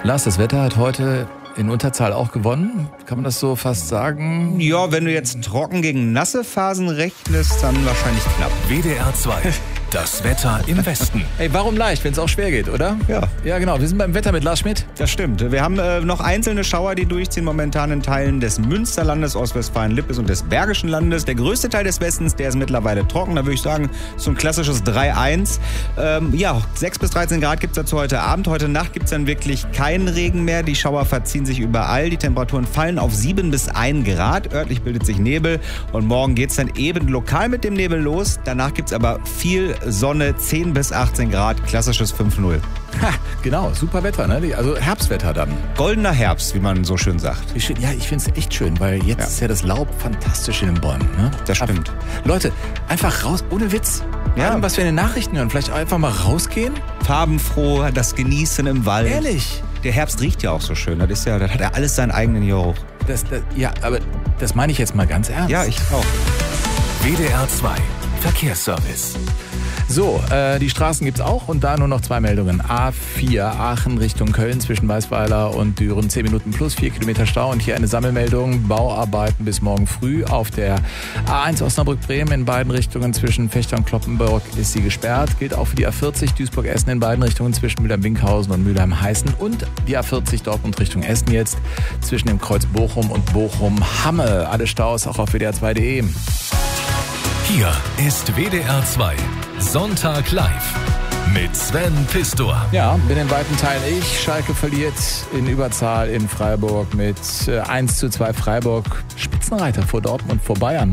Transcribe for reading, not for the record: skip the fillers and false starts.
Lars, das Wetter hat heute in Unterzahl auch gewonnen. Kann man das so fast sagen? Ja, wenn du jetzt trocken gegen nasse Phasen rechnest, dann wahrscheinlich knapp. WDR 2. Das Wetter im Westen. Ey, warum leicht, wenn es auch schwer geht, oder? Ja. Ja, genau. Wir sind beim Wetter mit Lars Schmidt. Das stimmt. Wir haben noch einzelne Schauer, die durchziehen momentan in Teilen des Münsterlandes, Ostwestfalen-Lippes und des Bergischen Landes. Der größte Teil des Westens, der ist mittlerweile trocken. Da würde ich sagen, so ein klassisches 3-1. 6 bis 13 Grad gibt es dazu heute Abend. Heute Nacht gibt es dann wirklich keinen Regen mehr. Die Schauer verziehen sich überall. Die Temperaturen fallen auf 7 bis 1 Grad. Örtlich bildet sich Nebel. Und morgen geht es dann eben lokal mit dem Nebel los. Danach gibt es aber viel Sonne, 10 bis 18 Grad, klassisches 5-0. Ha, genau, super Wetter, ne? Also Herbstwetter dann. Goldener Herbst, wie man so schön sagt. Ja, ich finde es echt schön, weil jetzt ist ja das Laub fantastisch in den Bäumen. Ne? Das stimmt. Leute, einfach raus, ohne Witz. Ja. Allem, was wir in den Nachrichten hören, vielleicht einfach mal rausgehen. Farbenfroh, das Genießen im Wald. Ehrlich? Der Herbst riecht ja auch so schön. Das hat ja alles seinen eigenen Geruch. Ja, aber das meine ich jetzt mal ganz ernst. Ja, ich auch. WDR 2. Verkehrsservice. So, die Straßen gibt's auch und da nur noch 2 Meldungen. A4 Aachen Richtung Köln zwischen Weißweiler und Düren 10 Minuten plus 4 Kilometer Stau und hier eine Sammelmeldung. Bauarbeiten bis morgen früh auf der A1 Osnabrück-Bremen in beiden Richtungen zwischen Fechter und Kloppenburg ist sie gesperrt. Gilt auch für die A40 Duisburg-Essen in beiden Richtungen zwischen Mülheim-Winkhausen und Mülheim-Heißen und die A40 Dortmund Richtung Essen jetzt zwischen dem Kreuz Bochum und Bochum-Hamme. Alle Staus auch auf wdr2.de. Hier ist WDR 2. Sonntag live mit Sven Pistor. Ja, bin in weiten Teilen ich. Schalke verliert in Überzahl in Freiburg mit 1:2 Freiburg. Spitzenreiter vor Dortmund, vor Bayern.